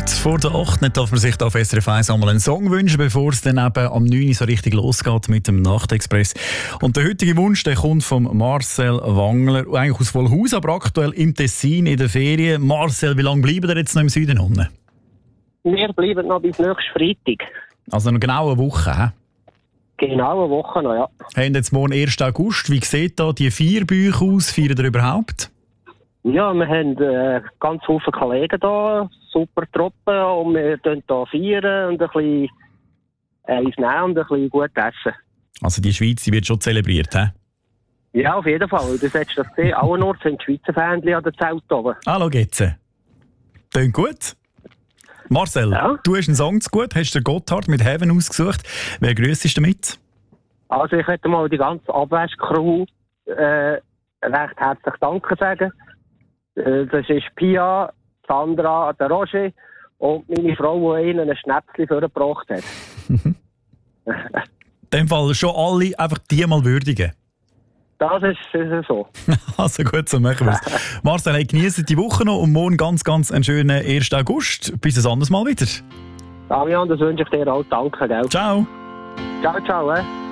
Minuten vor der 8. Nicht darf man sich da auf SRF 1 einmal einen Song wünschen, bevor es dann eben am 9. so richtig losgeht mit dem Nachtexpress. Und der heutige Wunsch, der kommt von Marcel Wangler, eigentlich aus Vollhaus, aber aktuell im Tessin in der Ferien. Marcel, wie lange bleiben ihr jetzt noch im Süden unten? Wir bleiben noch bis nächsten Freitag. Also noch genau eine Woche, hä? Genau eine Woche noch, ja. Haben jetzt morgen 1. August. Wie sieht da die Feierbücher aus? Feiert ihr überhaupt? Ja, wir haben ganz viele Kollegen da, super Truppen, und wir feiern hier feiern und ein bisschen eins nehmen und ein bisschen gut essen. Also die Schweiz die wird schon zelebriert, hä? Ja, auf jeden Fall. Du solltest das sehen. Allenorts sind die Schweizer Fähnchen an der Zelt oben. Hallo, geht's? Klingt gut. Marcel, ja? Du hast einen Song zu gut, hast den Gotthard mit Heaven ausgesucht. Wer grüßt damit? Also ich möchte mal die ganze Abwäschcrew recht herzlich Danke sagen. Das ist Pia, Sandra, der Roger und meine Frau, die ihnen ein Schnäpschen vorgebracht hat. In dem Fall schon alle einfach die mal würdigen. Das ist so. Also gut, so machen wir es. Marcel, hey, genieße die Woche noch und morgen ganz einen schönen 1. August. Bis ein anderes Mal wieder. Damian, das wünsche ich dir auch. Danke, gell? Ciao. Ciao, ciao.